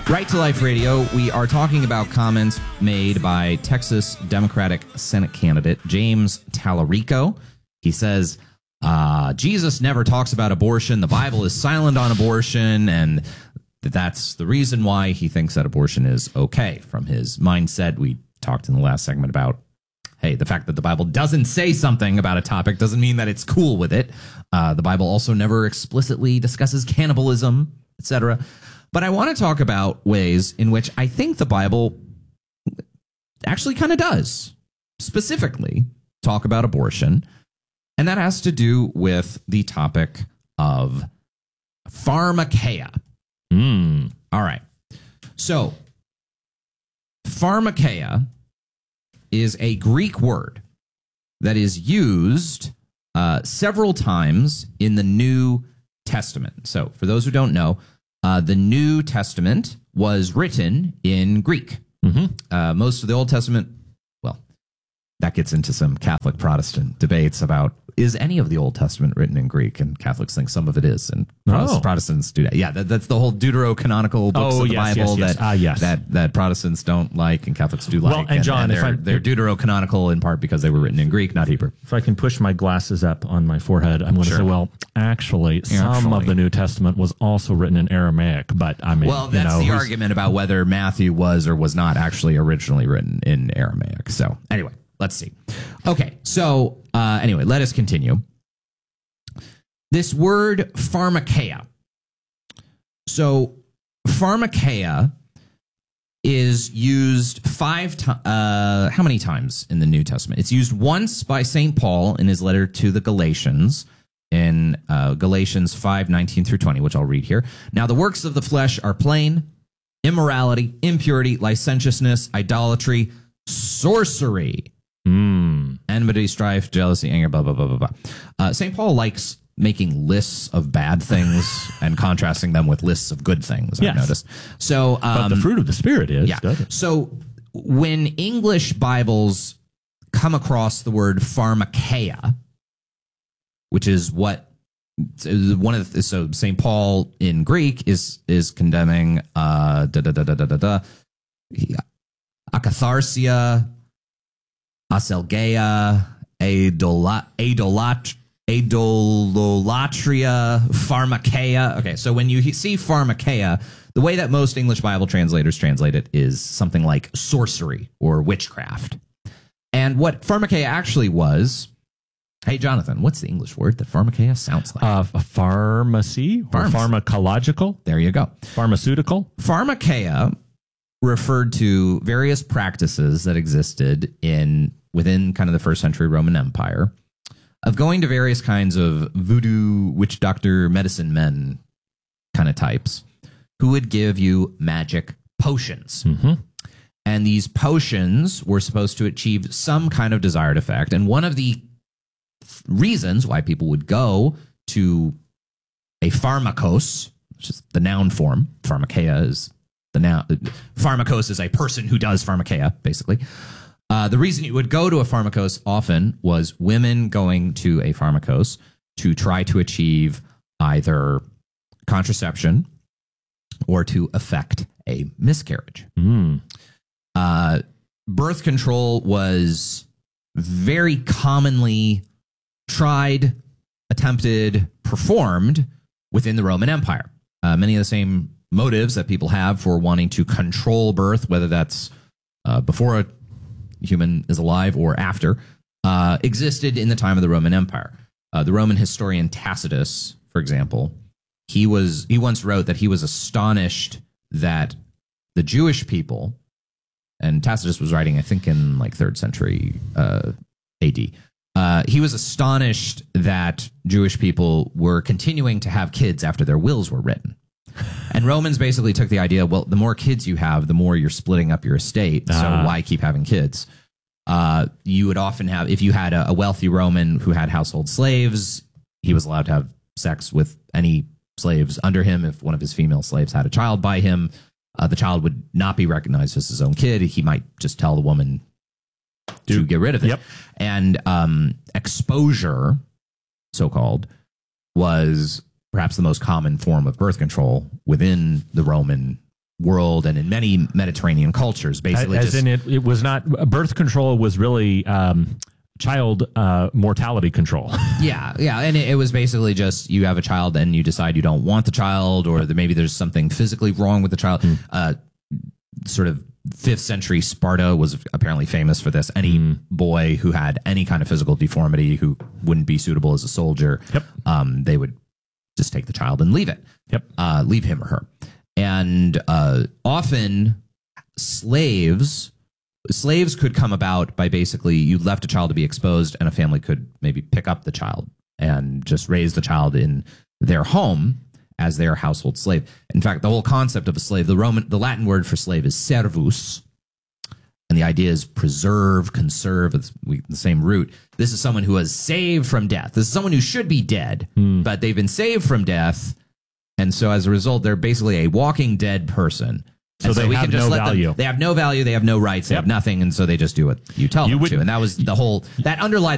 Right to Life Radio, we are talking about comments made by Texas Democratic Senate candidate James Tallarico. He says, Jesus never talks about abortion. The Bible is silent on abortion, and that's the reason why he thinks that abortion is okay. From his mindset, we talked in the last segment about, hey, the fact that the Bible doesn't say something about a topic doesn't mean that it's cool with it. The Bible also never explicitly discusses cannibalism, etc. But I want to talk about ways in which I think the Bible actually kind of does specifically talk about abortion. And that has to do with the topic of pharmakeia. All right. So pharmakeia is a Greek word that is used several times in the New Testament. So for those who don't know, the New Testament was written in Greek. Most of the Old Testament, well, that gets into some Catholic Protestant debates about, is any of the Old Testament written in Greek? And Catholics think some of it is, and Protestants do that. Yeah, that's the whole deuterocanonical books of the Bible that Protestants don't like and Catholics do like. Well, and John, they're deuterocanonical in part because they were written in Greek, not Hebrew. If I can push my glasses up on my forehead, I'm going to say, well, actually, some of the New Testament was also written in Aramaic, but I mean, well, that's the argument about whether Matthew was or was not actually originally written in Aramaic. So anyway, let's see. Okay, so anyway, let us continue. This word pharmakeia. So pharmakeia is used how many times in the New Testament? It's used once by St. Paul in his letter to the Galatians in Galatians 5:19 through 20, which I'll read here. Now the works of the flesh are plain: immorality, impurity, licentiousness, idolatry, sorcery, enmity, strife, jealousy, anger, blah, blah, blah, blah, blah. St. Paul likes making lists of bad things and contrasting them with lists of good things, I've noticed. So, but the fruit of the Spirit is. Yeah. So when English Bibles come across the word pharmakeia, which is what one of the, so St. Paul in Greek is condemning akatharsia, aselgeia, idolatria, pharmakeia. Okay, so when you see pharmakeia, the way that most English Bible translators translate it is something like sorcery or witchcraft. And what pharmakeia actually was, hey, Jonathan, what's the English word that pharmakeia sounds like? A pharmacy or pharmacological? There you go. Pharmaceutical? Pharmakeia referred to various practices that existed within kind of the first century Roman Empire of going to various kinds of voodoo, witch doctor, medicine men kind of types who would give you magic potions. And these potions were supposed to achieve some kind of desired effect. And one of the reasons why people would go to a pharmakos, which is the noun form, pharmakeia is the noun, pharmakos is a person who does pharmakeia, basically. The reason you would go to a pharmakos often was women going to a pharmakos to try to achieve either contraception or to effect a miscarriage. Birth control was very commonly tried, attempted, performed within the Roman Empire. Many of the same motives that people have for wanting to control birth, whether that's before a human is alive or after, existed in the time of the Roman Empire. The Roman historian Tacitus, for example, he once wrote that he was astonished that the Jewish people, and Tacitus was writing, I think, in like 3rd century AD. He was astonished that Jewish people were continuing to have kids after their wills were written. And Romans basically took the idea, well, the more kids you have, the more you're splitting up your estate. So why keep having kids? You would often have, if you had a wealthy Roman who had household slaves, he was allowed to have sex with any slaves under him. If one of his female slaves had a child by him, the child would not be recognized as his own kid. He might just tell the woman to get rid of it. And exposure, so-called, was perhaps the most common form of birth control within the Roman world and in many Mediterranean cultures. Basically, as in it was not birth control was really child mortality control. Yeah, and it was basically just you have a child and you decide you don't want the child, or maybe there's something physically wrong with the child. Sort of 5th century Sparta was apparently famous for this. Any boy who had any kind of physical deformity who wouldn't be suitable as a soldier, they would just take the child and leave it. Leave him or her. And often slaves could come about by basically you left a child to be exposed and a family could maybe pick up the child and just raise the child in their home as their household slave. In fact, the whole concept of a slave, the Latin word for slave is servus, and the idea is preserve, conserve, it's the same root. This is someone who was saved from death. This is someone who should be dead, but they've been saved from death, and so as a result, they're basically a walking dead person. So they have no value. They have no value. They have no rights. They have nothing, and so they just do what you tell them to. And that was the whole that underlied